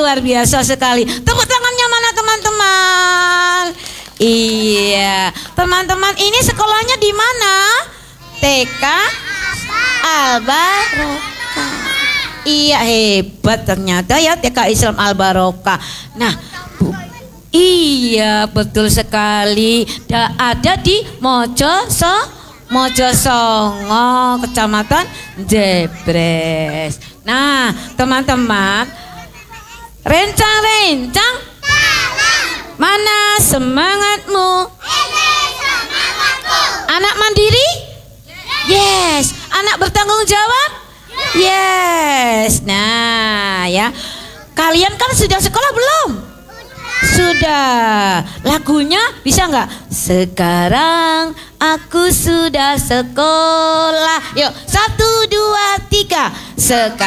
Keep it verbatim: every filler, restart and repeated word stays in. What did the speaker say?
luar biasa sekali. Tepuk tangannya mana teman-teman? Iya, teman-teman ini sekolahnya di mana? T K Al-Barokah. Iya, hebat ternyata ya T K Islam Al-Barokah. Nah, Bu, iya betul sekali. Da, ada di Mojoso, Mojosongo, Kecamatan Jebres. Nah, teman-teman, rencang-rencang, mana semangatmu? Ini semangatku. Anak mandiri? Yes. Anak bertanggung jawab? Yes. Nah, ya. Kalian kan sudah sekolah belum? Sudah. Lagunya bisa nggak? Sekarang aku sudah sekolah. Yuk, satu, dua, tiga. Sekarang